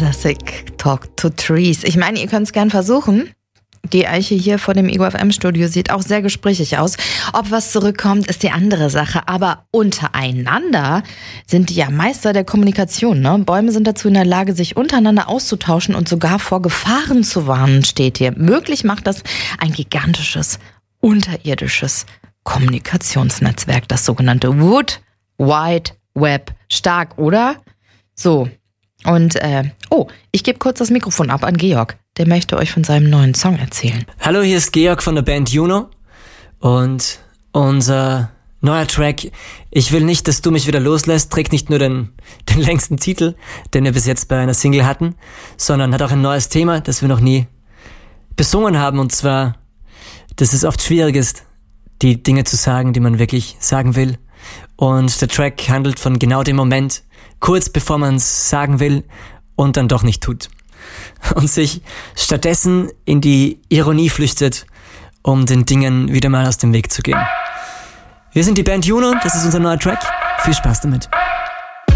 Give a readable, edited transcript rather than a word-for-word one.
Classic Talk to Trees. Ich meine, ihr könnt es gern versuchen. Die Eiche hier vor dem Ego FM Studio sieht auch sehr gesprächig aus. Ob was zurückkommt, ist die andere Sache. Aber untereinander sind die ja Meister der Kommunikation, ne? Bäume sind dazu in der Lage, sich untereinander auszutauschen und sogar vor Gefahren zu warnen, steht hier. Möglich macht das ein gigantisches, unterirdisches Kommunikationsnetzwerk, das sogenannte Wood Wide Web. Stark, oder? So. Und, ich gebe kurz das Mikrofon ab an Georg. Der möchte euch von seinem neuen Song erzählen. Hallo, hier ist Georg von der Band Juno und unser neuer Track Ich will nicht, dass du mich wieder loslässt trägt nicht nur den längsten Titel, den wir bis jetzt bei einer Single hatten, sondern hat auch ein neues Thema, das wir noch nie besungen haben, und zwar, dass es oft schwierig ist, die Dinge zu sagen, die man wirklich sagen will. Und der Track handelt von genau dem Moment, kurz bevor man es sagen will und dann doch nicht tut. Und sich stattdessen in die Ironie flüchtet, um den Dingen wieder mal aus dem Weg zu gehen. Wir sind die Band Juno, das ist unser neuer Track. Viel Spaß damit.